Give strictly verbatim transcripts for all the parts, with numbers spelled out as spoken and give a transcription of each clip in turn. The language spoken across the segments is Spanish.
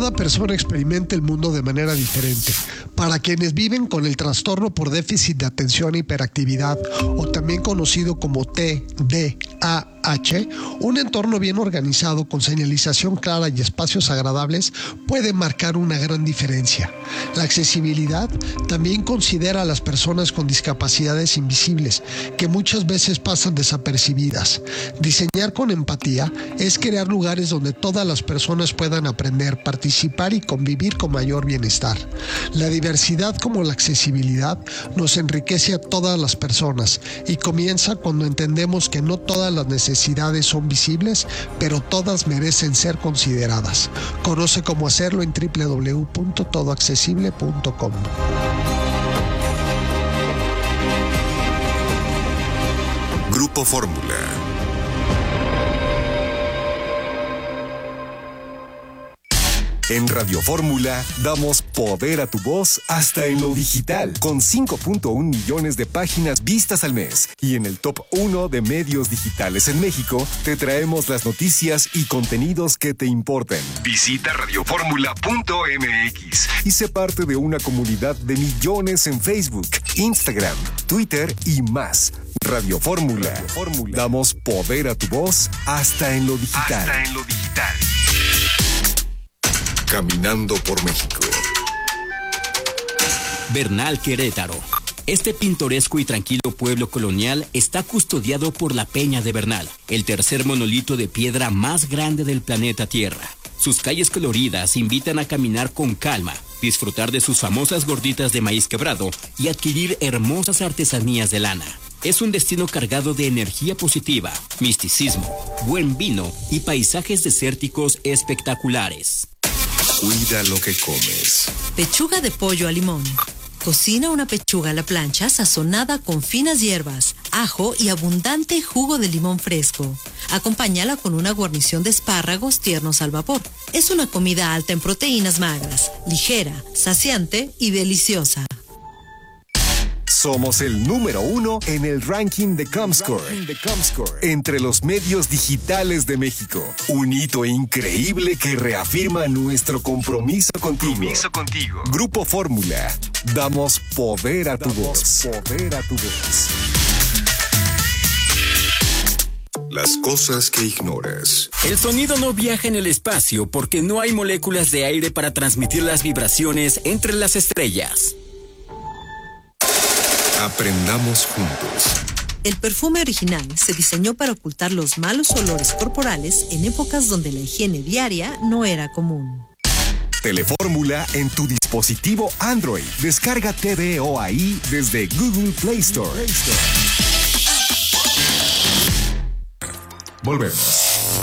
Cada persona experimenta el mundo de manera diferente. Para quienes viven con el trastorno por déficit de atención e hiperactividad, o también conocido como T D A H, un entorno bien organizado con señalización clara y espacios agradables puede marcar una gran diferencia. La accesibilidad también considera a las personas con discapacidades invisibles, que muchas veces pasan desapercibidas. Diseñar con empatía es crear lugares donde todas las personas puedan aprender, participar y convivir con mayor bienestar. La diversidad como la accesibilidad nos enriquece a todas las personas y comienza cuando entendemos que no todas las necesidades son visibles, pero todas merecen ser consideradas. Conoce cómo hacerlo en doble u doble u doble u punto todo accesible punto com. Grupo Fórmula. En Radio Fórmula damos poder a tu voz hasta en lo digital, con cinco punto uno millones de páginas vistas al mes. Y en el top uno de medios digitales en México, te traemos las noticias y contenidos que te importan. Visita radio fórmula punto m x y sé parte de una comunidad de millones en Facebook, Instagram, Twitter y más. Radio Fórmula. Damos poder a tu voz hasta en lo digital. Hasta en lo digital. Caminando por México. Bernal, Querétaro. Este pintoresco y tranquilo pueblo colonial está custodiado por la Peña de Bernal, el tercer monolito de piedra más grande del planeta Tierra. Sus calles coloridas invitan a caminar con calma, disfrutar de sus famosas gorditas de maíz quebrado y adquirir hermosas artesanías de lana. Es un destino cargado de energía positiva, misticismo, buen vino y paisajes desérticos espectaculares. Cuida lo que comes. Pechuga de pollo a limón. Cocina una pechuga a la plancha sazonada con finas hierbas, ajo y abundante jugo de limón fresco. Acompáñala con una guarnición de espárragos tiernos al vapor. Es una comida alta en proteínas magras, ligera, saciante y deliciosa. Somos el número uno en el ranking de Comscore, entre los medios digitales de México. Un hito increíble que reafirma nuestro compromiso contigo. Compromiso contigo. Grupo Fórmula. Damos poder a tu voz. Poder a tu voz. Las cosas que ignoras. El sonido no viaja en el espacio porque no hay moléculas de aire para transmitir las vibraciones entre las estrellas. Aprendamos juntos. El perfume original se diseñó para ocultar los malos olores corporales en épocas donde la higiene diaria no era común. Telefórmula en tu dispositivo Android. Descarga T V O ahí desde Google Play Store. Volvemos.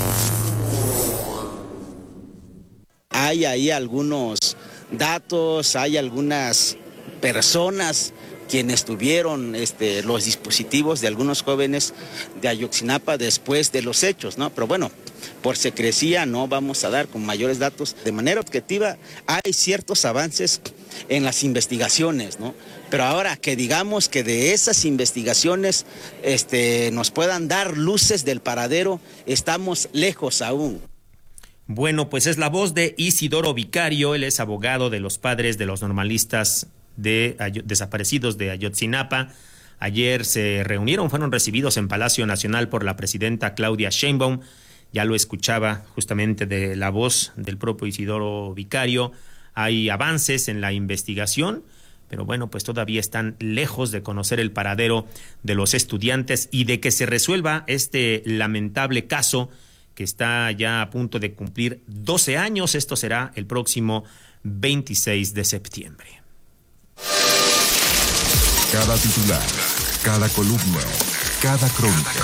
Hay ahí algunos datos, hay algunas personas quienes tuvieron este, los dispositivos de algunos jóvenes de Ayotzinapa después de los hechos, ¿no? Pero bueno, por secrecía no vamos a dar con mayores datos. De manera objetiva, hay ciertos avances en las investigaciones, ¿no? Pero ahora que digamos que de esas investigaciones este, nos puedan dar luces del paradero, estamos lejos aún. Bueno, pues es la voz de Isidoro Vicario, él es abogado de los padres de los normalistas de Ay- desaparecidos de Ayotzinapa. Ayer se reunieron, fueron recibidos en Palacio Nacional por la presidenta Claudia Sheinbaum. Ya lo escuchaba justamente de la voz del propio Isidoro Vicario. Hay avances en la investigación, pero bueno, pues todavía están lejos de conocer el paradero de los estudiantes y de que se resuelva este lamentable caso que está ya a punto de cumplir doce años. Esto será el próximo veintiséis de septiembre. Cada titular, cada columna, cada crónica.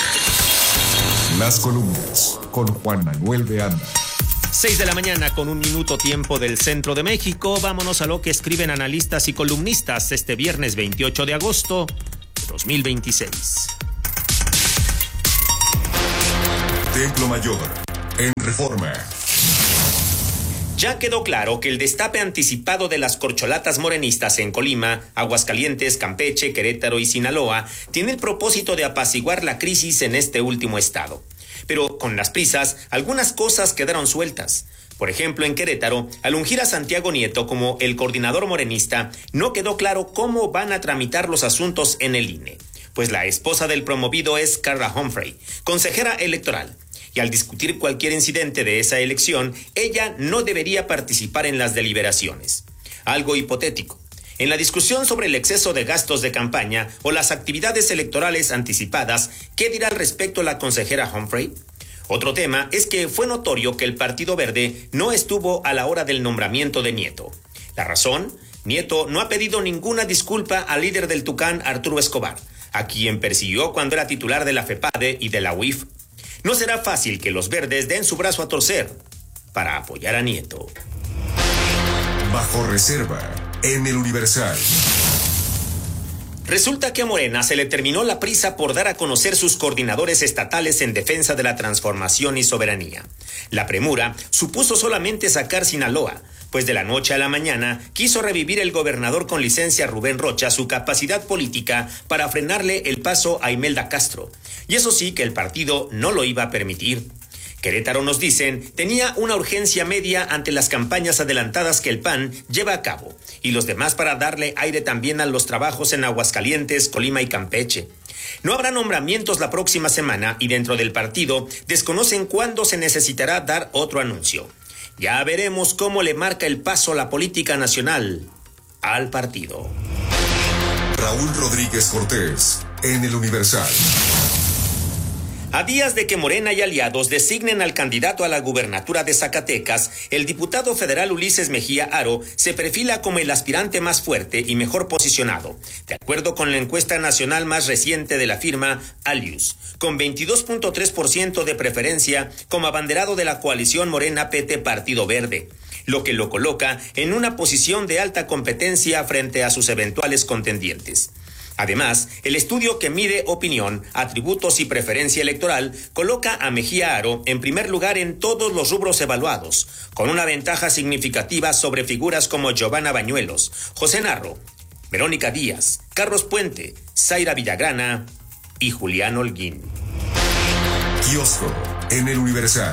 Las columnas con Juan Manuel de Anda. Seis de la mañana con un minuto tiempo del centro de México. Vámonos a lo que escriben analistas y columnistas este viernes veintiocho de agosto de dos mil veintiséis. Templo Mayor, en Reforma. Ya quedó claro que el destape anticipado de las corcholatas morenistas en Colima, Aguascalientes, Campeche, Querétaro y Sinaloa tiene el propósito de apaciguar la crisis en este último estado. Pero con las prisas, algunas cosas quedaron sueltas. Por ejemplo, en Querétaro, al ungir a Santiago Nieto como el coordinador morenista, no quedó claro cómo van a tramitar los asuntos en el I N E. Pues la esposa del promovido es Carla Humphrey, consejera electoral. Y al discutir cualquier incidente de esa elección, ella no debería participar en las deliberaciones. Algo hipotético. En la discusión sobre el exceso de gastos de campaña o las actividades electorales anticipadas, ¿qué dirá al respecto la consejera Humphrey? Otro tema es que fue notorio que el Partido Verde no estuvo a la hora del nombramiento de Nieto. ¿La razón? Nieto no ha pedido ninguna disculpa al líder del Tucán, Arturo Escobar, a quien persiguió cuando era titular de la FEPADE y de la U I F. No será fácil que los verdes den su brazo a torcer para apoyar a Nieto. Bajo reserva, en el Universal. Resulta que a Morena se le terminó la prisa por dar a conocer sus coordinadores estatales en defensa de la transformación y soberanía. La premura supuso solamente sacar Sinaloa, pues de la noche a la mañana quiso revivir el gobernador con licencia Rubén Rocha su capacidad política para frenarle el paso a Imelda Castro. Y eso sí que el partido no lo iba a permitir. Querétaro, nos dicen, tenía una urgencia media ante las campañas adelantadas que el P A N lleva a cabo, y los demás para darle aire también a los trabajos en Aguascalientes, Colima y Campeche. No habrá nombramientos la próxima semana y dentro del partido desconocen cuándo se necesitará dar otro anuncio. Ya veremos cómo le marca el paso la política nacional al partido. Raúl Rodríguez Cortés, en el Universal. A días de que Morena y aliados designen al candidato a la gubernatura de Zacatecas, el diputado federal Ulises Mejía Aro se perfila como el aspirante más fuerte y mejor posicionado, de acuerdo con la encuesta nacional más reciente de la firma Alius, con veintidós punto tres por ciento de preferencia como abanderado de la coalición Morena-P T Partido Verde, lo que lo coloca en una posición de alta competencia frente a sus eventuales contendientes. Además, el estudio que mide opinión, atributos y preferencia electoral coloca a Mejía Aro en primer lugar en todos los rubros evaluados, con una ventaja significativa sobre figuras como Giovanna Bañuelos, José Narro, Verónica Díaz, Carlos Puente, Zaira Villagrana y Julián Holguín. Kiosco, en el Universal.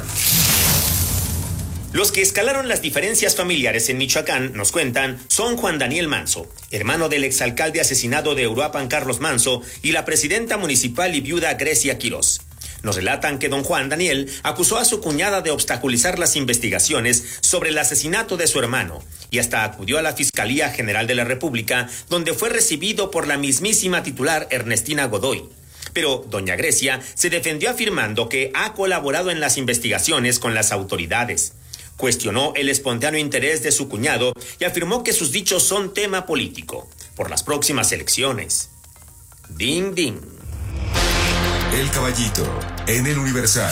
Los que escalaron las diferencias familiares en Michoacán, nos cuentan, son Juan Daniel Manso, hermano del exalcalde asesinado de Uruapan Carlos Manso, y la presidenta municipal y viuda Grecia Quirós. Nos relatan que don Juan Daniel acusó a su cuñada de obstaculizar las investigaciones sobre el asesinato de su hermano y hasta acudió a la Fiscalía General de la República, donde fue recibido por la mismísima titular Ernestina Godoy. Pero doña Grecia se defendió afirmando que ha colaborado en las investigaciones con las autoridades. Cuestionó el espontáneo interés de su cuñado y afirmó que sus dichos son tema político por las próximas elecciones. Ding, ding. El Caballito, en el Universal.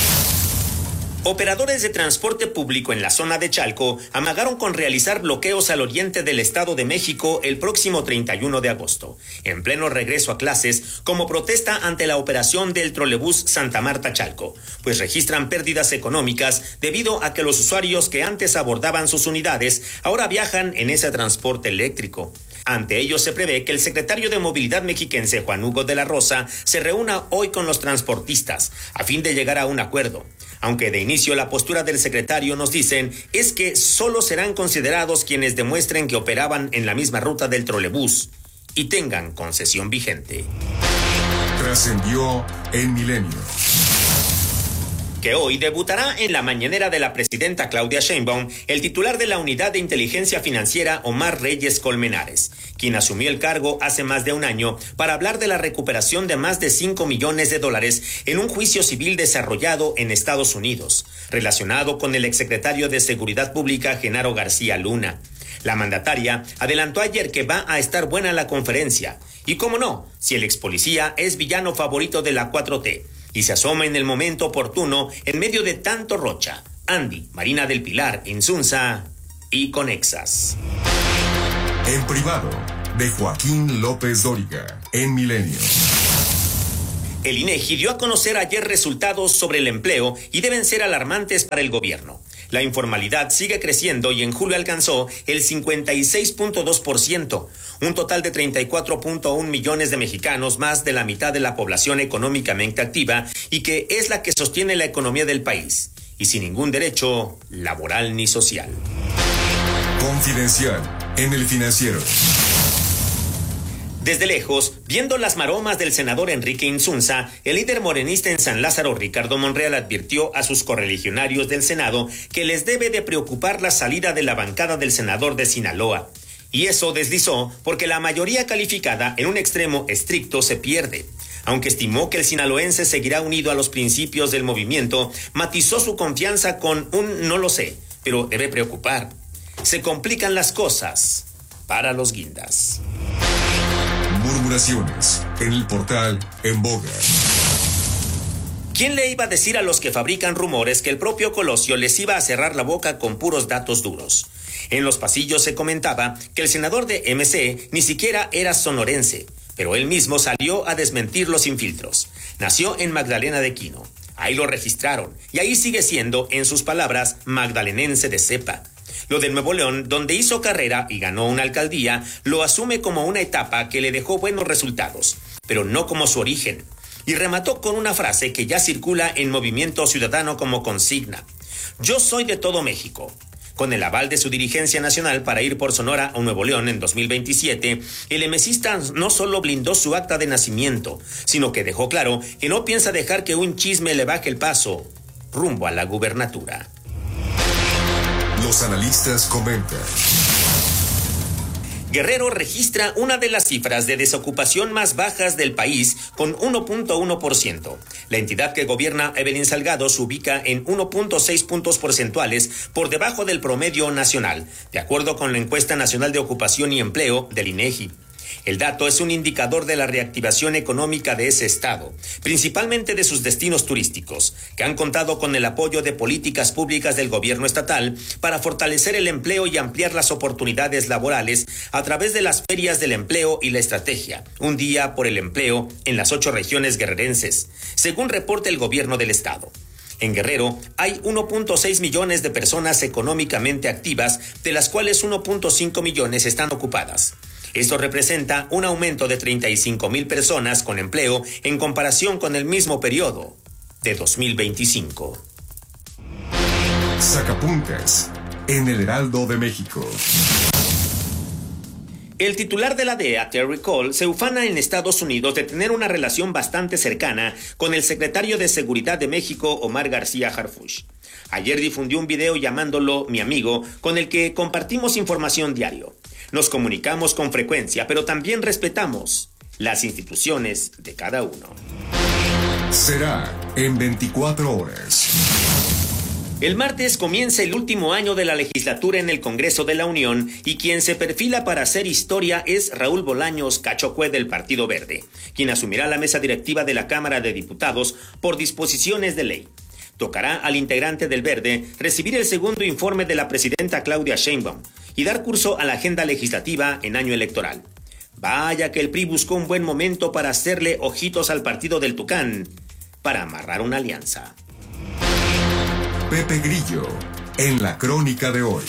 Operadores de transporte público en la zona de Chalco amagaron con realizar bloqueos al oriente del Estado de México el próximo treinta y uno de agosto, en pleno regreso a clases, como protesta ante la operación del trolebús Santa Marta Chalco, pues registran pérdidas económicas debido a que los usuarios que antes abordaban sus unidades ahora viajan en ese transporte eléctrico. Ante ello se prevé que el secretario de Movilidad mexiquense, Juan Hugo de la Rosa, se reúna hoy con los transportistas a fin de llegar a un acuerdo. Aunque de inicio la postura del secretario, nos dicen, es que solo serán considerados quienes demuestren que operaban en la misma ruta del trolebús y tengan concesión vigente. Trascendió en Milenio. Que hoy debutará en la mañanera de la presidenta Claudia Sheinbaum el titular de la Unidad de Inteligencia Financiera, Omar Reyes Colmenares, quien asumió el cargo hace más de un año para hablar de la recuperación de más de cinco millones de dólares en un juicio civil desarrollado en Estados Unidos, relacionado con el exsecretario de Seguridad Pública, Genaro García Luna. La mandataria adelantó ayer que va a estar buena la conferencia. Y cómo no, si el expolicía es villano favorito de la cuatro T y se asoma en el momento oportuno en medio de tanto Rocha, Andy, Marina del Pilar, Insunza y Conexas. En privado, de Joaquín López Dóriga, en Milenio. El INEGI dio a conocer ayer resultados sobre el empleo y deben ser alarmantes para el gobierno. La informalidad sigue creciendo y en julio alcanzó el cincuenta y seis punto dos por ciento, un total de treinta y cuatro punto uno millones de mexicanos, más de la mitad de la población económicamente activa y que es la que sostiene la economía del país, y sin ningún derecho laboral ni social. Confidencial en El Financiero. Desde lejos, viendo las maromas del senador Enrique Insunza, el líder morenista en San Lázaro, Ricardo Monreal, advirtió a sus correligionarios del Senado que les debe de preocupar la salida de la bancada del senador de Sinaloa. Y eso deslizó porque la mayoría calificada en un extremo estricto se pierde. Aunque estimó que el sinaloense seguirá unido a los principios del movimiento, matizó su confianza con un no lo sé, pero debe preocupar. Se complican las cosas para los guindas. Murmuraciones en el portal En Boga. ¿Quién le iba a decir a los que fabrican rumores que el propio Colosio les iba a cerrar la boca con puros datos duros? En los pasillos se comentaba que el senador de M C ni siquiera era sonorense, pero él mismo salió a desmentirlo sin filtros. Nació en Magdalena de Quino. Ahí lo registraron y ahí sigue siendo, en sus palabras, magdalenense de cepa. Lo de Nuevo León, donde hizo carrera y ganó una alcaldía, lo asume como una etapa que le dejó buenos resultados, pero no como su origen. Y remató con una frase que ya circula en Movimiento Ciudadano como consigna: yo soy de todo México. Con el aval de su dirigencia nacional para ir por Sonora a Nuevo León en dos mil veintisiete, el emesista no solo blindó su acta de nacimiento, sino que dejó claro que no piensa dejar que un chisme le baje el paso rumbo a la gubernatura. Los analistas comentan. Guerrero registra una de las cifras de desocupación más bajas del país con uno punto uno por ciento. La entidad que gobierna Evelyn Salgado se ubica en uno punto seis puntos porcentuales por debajo del promedio nacional, de acuerdo con la Encuesta Nacional de Ocupación y Empleo del INEGI. El dato es un indicador de la reactivación económica de ese estado, principalmente de sus destinos turísticos, que han contado con el apoyo de políticas públicas del gobierno estatal para fortalecer el empleo y ampliar las oportunidades laborales a través de las ferias del empleo y la estrategia, un día por el empleo en las ocho regiones guerrerenses, según reporta el gobierno del estado. En Guerrero hay uno punto seis millones de personas económicamente activas, de las cuales uno punto cinco millones están ocupadas. Esto representa un aumento de treinta y cinco mil personas con empleo en comparación con el mismo periodo de dos mil veinticinco. Sacapuntas en el Heraldo de México. El titular de la D E A, Terry Cole, se ufana en Estados Unidos de tener una relación bastante cercana con el secretario de Seguridad de México, Omar García Harfuch. Ayer difundió un video llamándolo mi amigo, con el que compartimos información diario. Nos comunicamos con frecuencia, pero también respetamos las instituciones de cada uno. Será en veinticuatro horas. El martes comienza el último año de la legislatura en el Congreso de la Unión y quien se perfila para hacer historia es Raúl Bolaños Cachocue del Partido Verde, quien asumirá la mesa directiva de la Cámara de Diputados por disposiciones de ley. Tocará al integrante del Verde recibir el segundo informe de la presidenta Claudia Sheinbaum y dar curso a la agenda legislativa en año electoral. Vaya que el P R I buscó un buen momento para hacerle ojitos al partido del Tucán, para amarrar una alianza. Pepe Grillo, en la crónica de hoy.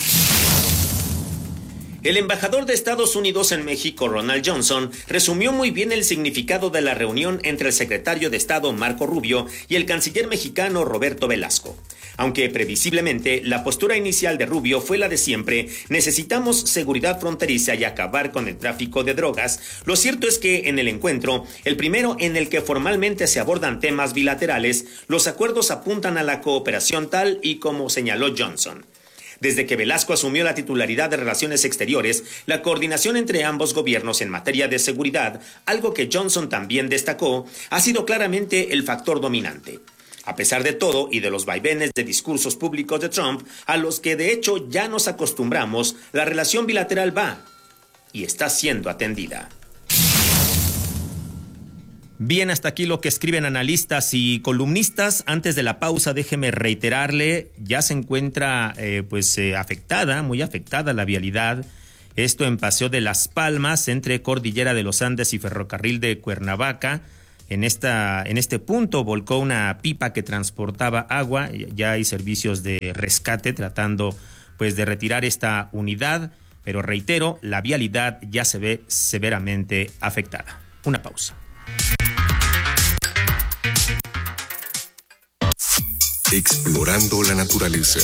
El embajador de Estados Unidos en México, Ronald Johnson, resumió muy bien el significado de la reunión entre el secretario de Estado, Marco Rubio, y el canciller mexicano, Roberto Velasco. Aunque previsiblemente la postura inicial de Rubio fue la de siempre, necesitamos seguridad fronteriza y acabar con el tráfico de drogas, lo cierto es que en el encuentro, el primero en el que formalmente se abordan temas bilaterales, los acuerdos apuntan a la cooperación tal y como señaló Johnson. Desde que Velasco asumió la titularidad de Relaciones Exteriores, la coordinación entre ambos gobiernos en materia de seguridad, algo que Johnson también destacó, ha sido claramente el factor dominante. A pesar de todo y de los vaivenes de discursos públicos de Trump, a los que de hecho ya nos acostumbramos, la relación bilateral va y está siendo atendida. Bien, hasta aquí lo que escriben analistas y columnistas. Antes de la pausa, déjeme reiterarle, ya se encuentra eh, pues eh, afectada, muy afectada la vialidad. Esto en Paseo de las Palmas, entre Cordillera de los Andes y Ferrocarril de Cuernavaca. En, esta, en este punto volcó una pipa que transportaba agua. Ya hay servicios de rescate tratando pues de retirar esta unidad, pero reitero, la vialidad ya se ve severamente afectada. Una pausa. Explorando la naturaleza.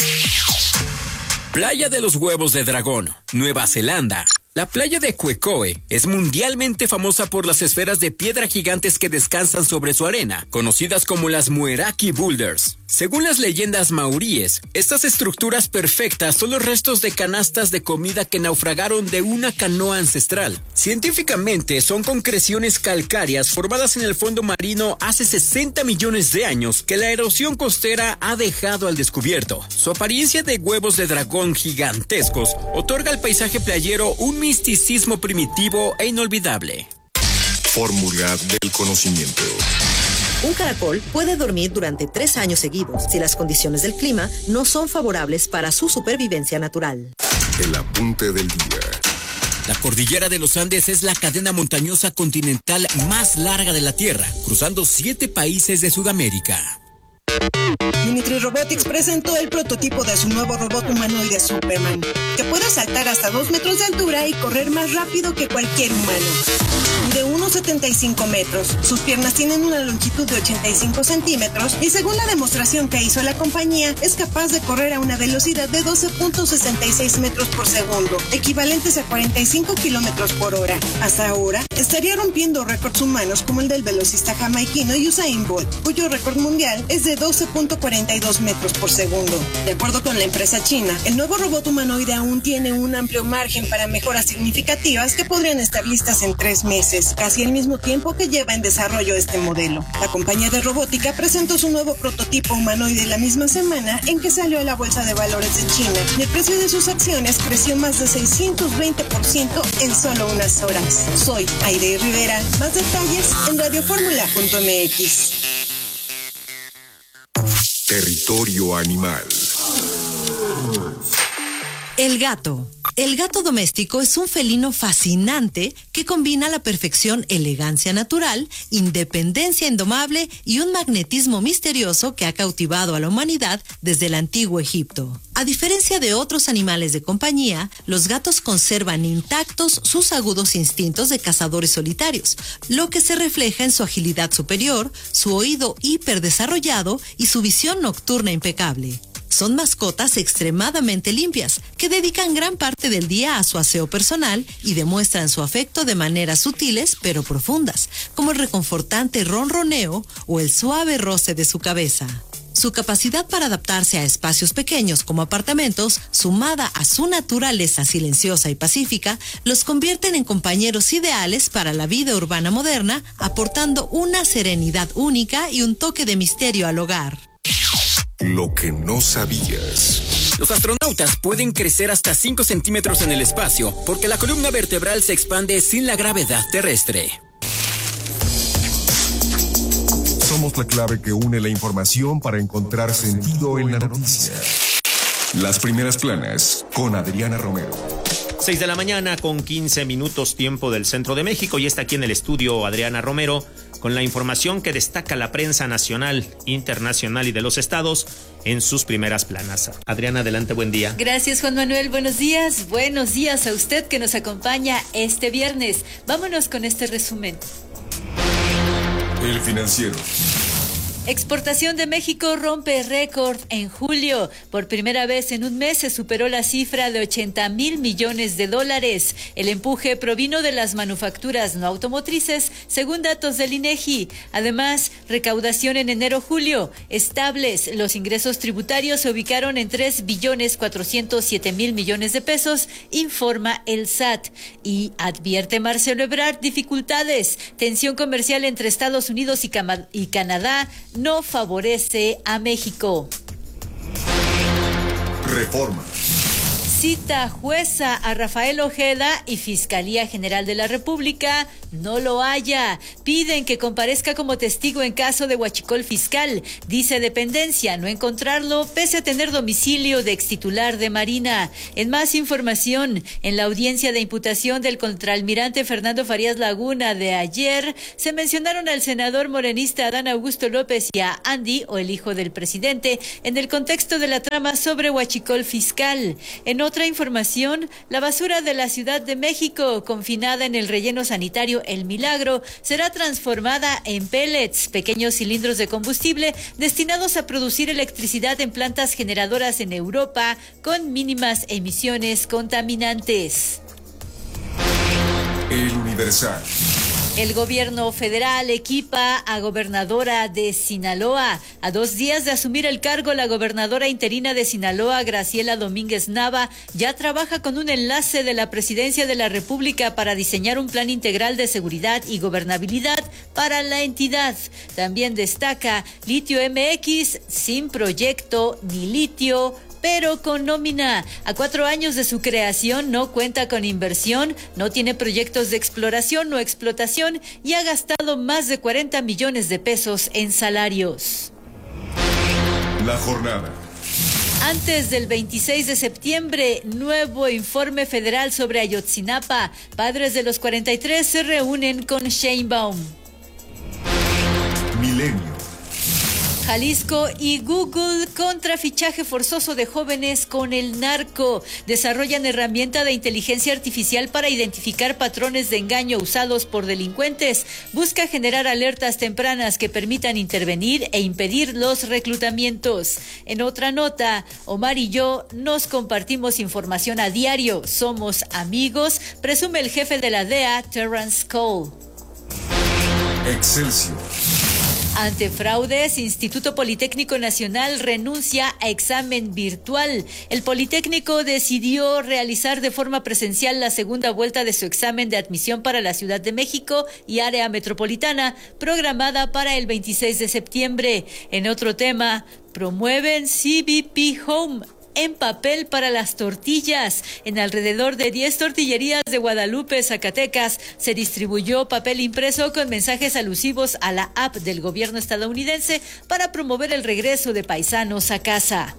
Playa de los Huevos de Dragón, Nueva Zelanda. La playa de Quecoe es mundialmente famosa por las esferas de piedra gigantes que descansan sobre su arena, conocidas como las Mueraki Boulders. Según las leyendas maoríes, estas estructuras perfectas son los restos de canastas de comida que naufragaron de una canoa ancestral. Científicamente, son concreciones calcáreas formadas en el fondo marino hace sesenta millones de años que la erosión costera ha dejado al descubierto. Su apariencia de huevos de dragón gigantescos otorga al paisaje playero un misticismo primitivo e inolvidable. Fórmula del conocimiento. Un caracol puede dormir durante tres años seguidos si las condiciones del clima no son favorables para su supervivencia natural. El apunte del día. La cordillera de los Andes es la cadena montañosa continental más larga de la Tierra, cruzando siete países de Sudamérica. Dimitri Robotics presentó el prototipo de su nuevo robot humanoide Superman, que puede saltar hasta dos metros de altura y correr más rápido que cualquier humano. De uno setenta y cinco metros, sus piernas tienen una longitud de ochenta y cinco centímetros y según la demostración que hizo la compañía, es capaz de correr a una velocidad de doce punto sesenta y seis metros por segundo, equivalentes a cuarenta y cinco kilómetros por hora. Hasta ahora, estaría rompiendo récords humanos como el del velocista jamaiquino Usain Bolt, cuyo récord mundial es de doce punto cuarenta y dos metros por segundo. De acuerdo con la empresa china, el nuevo robot humanoide aún tiene un amplio margen para mejoras significativas que podrían estar listas en tres meses, casi el mismo tiempo que lleva en desarrollo este modelo. La compañía de robótica presentó su nuevo prototipo humanoide la misma semana en que salió a la bolsa de valores de China y el precio de sus acciones creció más de seiscientos veinte por ciento en solo unas horas. Soy Aide Rivera. Más detalles en radioformula punto m x. Territorio animal. El gato. El gato doméstico es un felino fascinante que combina a la perfección elegancia natural, independencia indomable y un magnetismo misterioso que ha cautivado a la humanidad desde el antiguo Egipto. A diferencia de otros animales de compañía, los gatos conservan intactos sus agudos instintos de cazadores solitarios, lo que se refleja en su agilidad superior, su oído hiperdesarrollado y su visión nocturna impecable. Son mascotas extremadamente limpias, que dedican gran parte del día a su aseo personal y demuestran su afecto de maneras sutiles pero profundas, como el reconfortante ronroneo o el suave roce de su cabeza. Su capacidad para adaptarse a espacios pequeños como apartamentos, sumada a su naturaleza silenciosa y pacífica, los convierten en compañeros ideales para la vida urbana moderna, aportando una serenidad única y un toque de misterio al hogar. Lo que no sabías. Los astronautas pueden crecer hasta cinco centímetros en el espacio porque la columna vertebral se expande sin la gravedad terrestre. Somos la clave que une la información para encontrar sentido en la noticia. Las primeras planas con Adriana Romero. seis de la mañana con quince minutos tiempo del centro de México y está aquí en el estudio Adriana Romero con la información que destaca la prensa nacional, internacional y de los estados en sus primeras planas. Adriana, adelante, buen día. Gracias, Juan Manuel, buenos días. Buenos días a usted que nos acompaña este viernes. Vámonos con este resumen. El Financiero. Exportación de México rompe récord en julio. Por primera vez en un mes se superó la cifra de ochenta mil millones de dólares. El empuje provino de las manufacturas no automotrices, según datos del INEGI. Además, recaudación en enero-julio estables. Los ingresos tributarios se ubicaron en tres billones cuatrocientos siete mil millones de pesos, informa el S A T. Y advierte Marcelo Ebrard dificultades. Tensión comercial entre Estados Unidos y, Cam- y Canadá no favorece a México. Reforma. cita jueza a Rafael Ojeda y Fiscalía General de la República no lo haya. Piden que comparezca como testigo en caso de huachicol fiscal. Dice dependencia no encontrarlo pese a tener domicilio de extitular de Marina. En más información, en la audiencia de imputación del contraalmirante Fernando Farías Laguna de ayer, se mencionaron al senador morenista Adán Augusto López y a Andy, o el hijo del presidente, en el contexto de la trama sobre huachicol fiscal. En otra información, la basura de la Ciudad de México, confinada en el relleno sanitario El Milagro, será transformada en pellets, pequeños cilindros de combustible destinados a producir electricidad en plantas generadoras en Europa con mínimas emisiones contaminantes. El Universal. El gobierno federal equipa a gobernadora de Sinaloa. A dos días de asumir el cargo, la gobernadora interina de Sinaloa, Graciela Domínguez Nava, ya trabaja con un enlace de la Presidencia de la República para diseñar un plan integral de seguridad y gobernabilidad para la entidad. También destaca Litio M X, sin proyecto ni litio, pero con nómina. A cuatro años de su creación no cuenta con inversión, no tiene proyectos de exploración o explotación y ha gastado más de cuarenta millones de pesos en salarios. La jornada. Antes del veintiséis de septiembre, nuevo informe federal sobre Ayotzinapa. Padres de los cuarenta y tres se reúnen con Sheinbaum. Milenio. Jalisco y Google contra fichaje forzoso de jóvenes con el narco. Desarrollan herramienta de inteligencia artificial para identificar patrones de engaño usados por delincuentes. Busca generar alertas tempranas que permitan intervenir e impedir los reclutamientos. En otra nota, Omar y yo nos compartimos información a diario. Somos amigos, presume el jefe de la D E A, Terrence Cole. Excelsior. Ante fraudes, Instituto Politécnico Nacional renuncia a examen virtual. El Politécnico decidió realizar de forma presencial la segunda vuelta de su examen de admisión para la Ciudad de México y área metropolitana, programada para el veintiséis de septiembre. En otro tema, promueven C B P Home en papel para las tortillas. En alrededor de diez tortillerías de Guadalupe, Zacatecas, se distribuyó papel impreso con mensajes alusivos a la app del gobierno estadounidense para promover el regreso de paisanos a casa.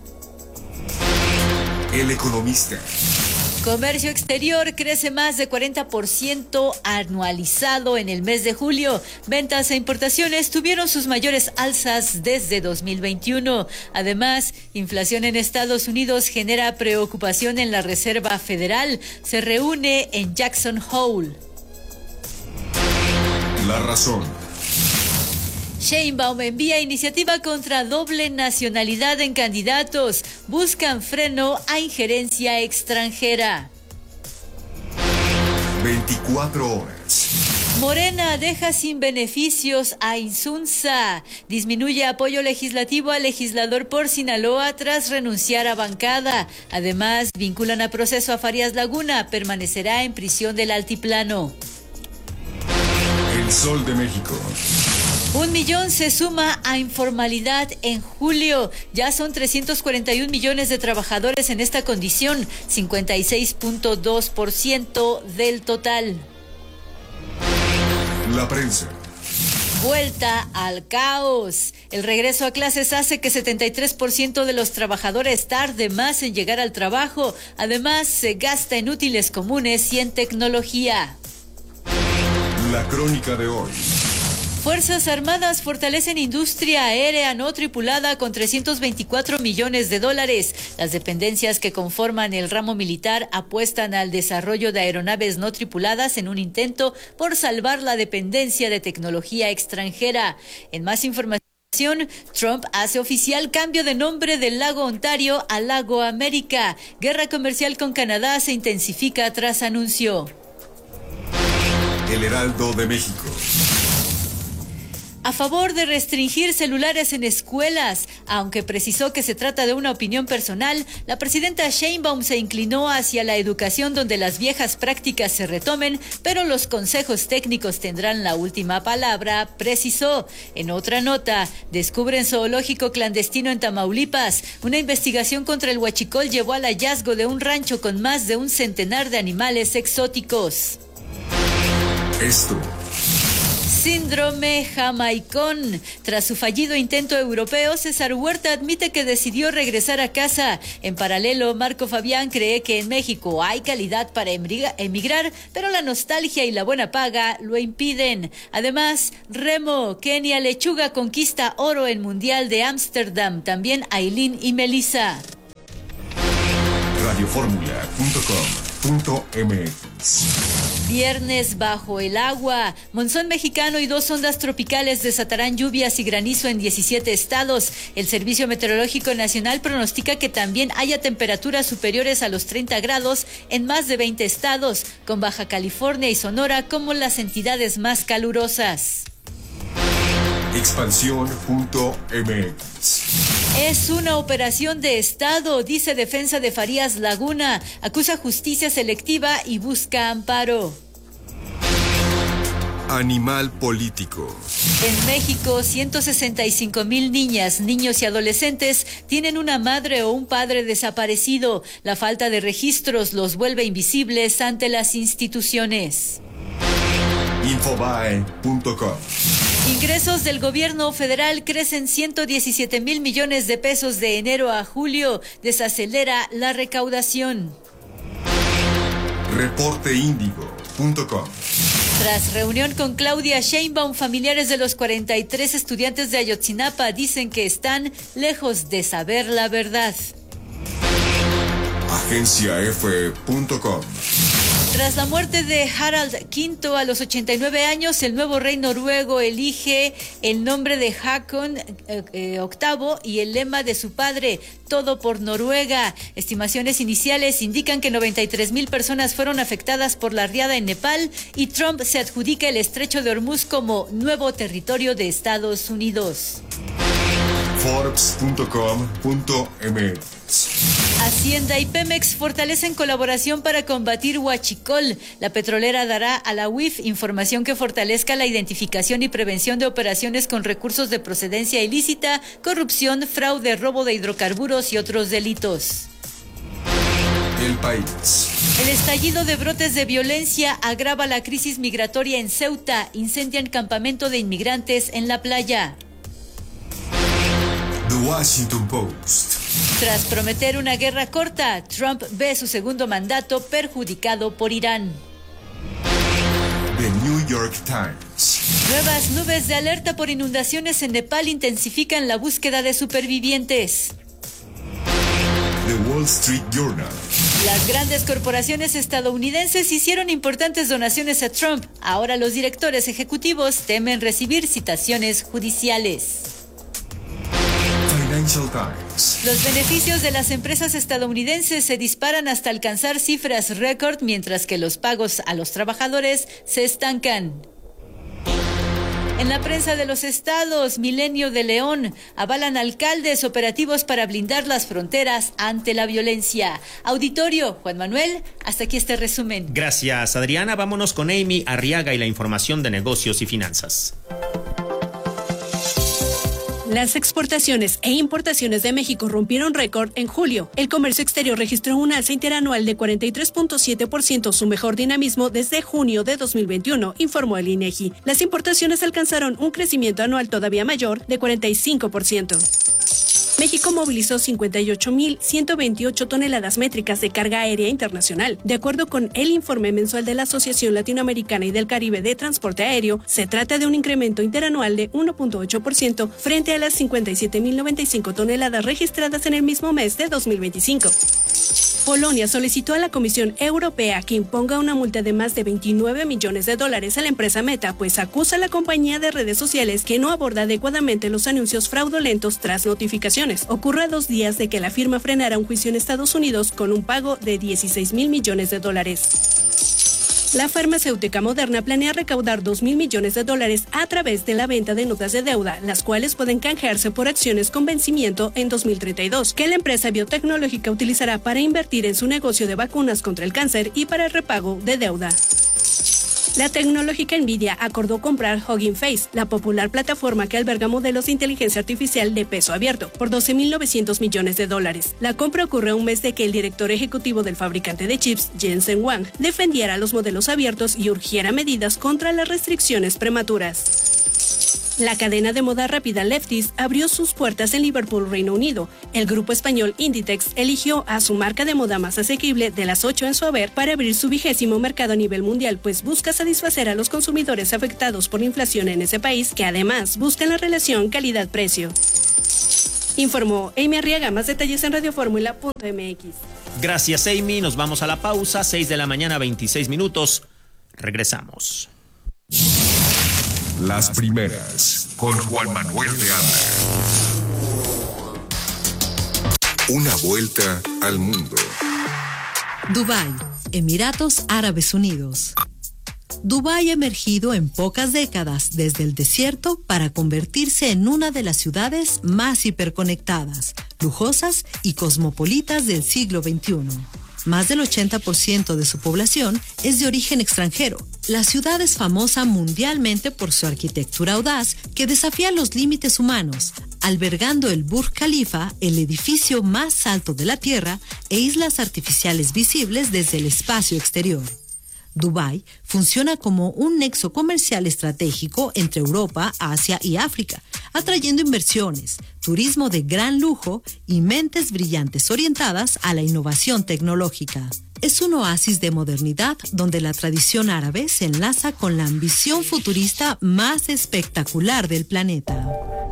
El Economista. Comercio exterior crece más de cuarenta por ciento anualizado en el mes de julio. Ventas e importaciones tuvieron sus mayores alzas desde dos mil veintiuno. Además, inflación en Estados Unidos genera preocupación en la Reserva Federal. Se reúne en Jackson Hole. La Razón. Sheinbaum envía iniciativa contra doble nacionalidad en candidatos. Buscan freno a injerencia extranjera. veinticuatro horas. Morena deja sin beneficios a Insunza. Disminuye apoyo legislativo al legislador por Sinaloa tras renunciar a bancada. Además, vinculan a proceso a Farías Laguna. Permanecerá en prisión del Altiplano. El Sol de México. Un millón se suma a informalidad en julio. Ya son trescientos cuarenta y un millones de trabajadores en esta condición, cincuenta y seis punto dos por ciento del total. La prensa. Vuelta al caos. El regreso a clases hace que setenta y tres por ciento de los trabajadores tarde más en llegar al trabajo. Además, se gasta en útiles comunes y en tecnología. La crónica de hoy. Fuerzas Armadas fortalecen industria aérea no tripulada con trescientos veinticuatro millones de dólares. Las dependencias que conforman el ramo militar apuestan al desarrollo de aeronaves no tripuladas en un intento por salvar la dependencia de tecnología extranjera. En más información, Trump hace oficial cambio de nombre del lago Ontario a Lago América. Guerra comercial con Canadá se intensifica tras anuncio. El Heraldo de México. a favor de restringir celulares en escuelas. Aunque precisó que se trata de una opinión personal, la presidenta Sheinbaum se inclinó hacia la educación donde las viejas prácticas se retomen, pero los consejos técnicos tendrán la última palabra, precisó. En otra nota, descubren zoológico clandestino en Tamaulipas. Una investigación contra el huachicol llevó al hallazgo de un rancho con más de un centenar de animales exóticos. Esto. Síndrome jamaicón. Tras su fallido intento europeo, César Huerta admite que decidió regresar a casa. En paralelo, Marco Fabián cree que en México hay calidad para emigrar, pero la nostalgia y la buena paga lo impiden. Además, remo, Kenia Lechuga conquista oro en Mundial de Ámsterdam. También Ailín y Melissa. radioformula punto com punto m x. Viernes bajo el agua. Monzón mexicano y dos ondas tropicales desatarán lluvias y granizo en diecisiete estados. El Servicio Meteorológico Nacional pronostica que también haya temperaturas superiores a los treinta grados en más de veinte estados, con Baja California y Sonora como las entidades más calurosas. expansión punto m x. Es una operación de Estado, dice Defensa de Farías Laguna. Acusa justicia selectiva y busca amparo. Animal político. En México, ciento sesenta y cinco mil niñas, niños y adolescentes tienen una madre o un padre desaparecido. La falta de registros los vuelve invisibles ante las instituciones. infobae punto com. Ingresos del gobierno federal crecen ciento diecisiete mil millones de pesos de enero a julio. Desacelera la recaudación. reporte índigo punto com. Tras reunión con Claudia Sheinbaum, familiares de los cuarenta y tres estudiantes de Ayotzinapa dicen que están lejos de saber la verdad. agencia efe punto com. Tras la muerte de Harald quinto a los ochenta y nueve años, el nuevo rey noruego elige el nombre de Haakon eh, eh, octavo y el lema de su padre, todo por Noruega. Estimaciones iniciales indican que noventa y tres mil personas fueron afectadas por la riada en Nepal y Trump se adjudica el estrecho de Hormuz como nuevo territorio de Estados Unidos. forbes punto com punto m x. Hacienda y Pemex fortalecen colaboración para combatir huachicol. La petrolera dará a la U I F información que fortalezca la identificación y prevención de operaciones con recursos de procedencia ilícita, corrupción, fraude, robo de hidrocarburos y otros delitos. El país. El estallido de brotes de violencia agrava la crisis migratoria en Ceuta. Incendian campamento de inmigrantes en la playa. The Washington Post. Tras prometer una guerra corta, Trump ve su segundo mandato perjudicado por Irán. The New York Times. Nuevas nubes de alerta por inundaciones en Nepal intensifican la búsqueda de supervivientes. The Wall Street Journal. Las grandes corporaciones estadounidenses hicieron importantes donaciones a Trump. Ahora los directores ejecutivos temen recibir citaciones judiciales. Financial Times. Los beneficios de las empresas estadounidenses se disparan hasta alcanzar cifras récord, mientras que los pagos a los trabajadores se estancan. En la prensa de los estados, Milenio de León, avalan alcaldes operativos para blindar las fronteras ante la violencia. Auditorio, Juan Manuel, hasta aquí este resumen. Gracias, Adriana. Vámonos con Amy Arriaga y la información de negocios y finanzas. Las exportaciones e importaciones de México rompieron récord en julio. El comercio exterior registró un alza interanual de cuarenta y tres punto siete por ciento, su mejor dinamismo desde junio de dos mil veintiuno, informó el INEGI. Las importaciones alcanzaron un crecimiento anual todavía mayor de cuarenta y cinco por ciento. México movilizó cincuenta y ocho mil ciento veintiocho toneladas métricas de carga aérea internacional. De acuerdo con el informe mensual de la Asociación Latinoamericana y del Caribe de Transporte Aéreo, se trata de un incremento interanual de uno punto ocho por ciento frente a las cincuenta y siete mil noventa y cinco toneladas registradas en el mismo mes de dos mil veinticinco. Polonia solicitó a la Comisión Europea que imponga una multa de más de veintinueve millones de dólares a la empresa Meta, pues acusa a la compañía de redes sociales que no aborda adecuadamente los anuncios fraudulentos tras notificaciones. Ocurre a dos días de que la firma frenara un juicio en Estados Unidos con un pago de dieciséis mil millones de dólares. La farmacéutica Moderna planea recaudar dos mil millones de dólares a través de la venta de notas de deuda, las cuales pueden canjearse por acciones con vencimiento en dos mil treinta y dos, que la empresa biotecnológica utilizará para invertir en su negocio de vacunas contra el cáncer y para el repago de deuda. La tecnológica Nvidia acordó comprar Hugging Face, la popular plataforma que alberga modelos de inteligencia artificial de peso abierto, por doce mil novecientos millones de dólares. La compra ocurre a un mes de que el director ejecutivo del fabricante de chips, Jensen Huang, defendiera los modelos abiertos y urgiera medidas contra las restricciones prematuras. La cadena de moda rápida Lefties abrió sus puertas en Liverpool, Reino Unido. El grupo español Inditex eligió a su marca de moda más asequible de las ocho en su haber para abrir su vigésimo mercado a nivel mundial, pues busca satisfacer a los consumidores afectados por la inflación en ese país, que además buscan la relación calidad-precio. Informó Amy Arriaga. Más detalles en radioformula punto m x. Gracias, Amy. Nos vamos a la pausa. seis de la mañana, veintiséis minutos. Regresamos. Las primeras, con Juan Manuel de Anda. Una vuelta al mundo. Dubái, Emiratos Árabes Unidos. Dubái ha emergido en pocas décadas desde el desierto para convertirse en una de las ciudades más hiperconectadas, lujosas y cosmopolitas del siglo veintiuno. Más del ochenta por ciento de su población es de origen extranjero. La ciudad es famosa mundialmente por su arquitectura audaz que desafía los límites humanos, albergando el Burj Khalifa, el edificio más alto de la Tierra, e islas artificiales visibles desde el espacio exterior. Dubái funciona como un nexo comercial estratégico entre Europa, Asia y África, atrayendo inversiones, turismo de gran lujo y mentes brillantes orientadas a la innovación tecnológica. Es un oasis de modernidad donde la tradición árabe se enlaza con la ambición futurista más espectacular del planeta.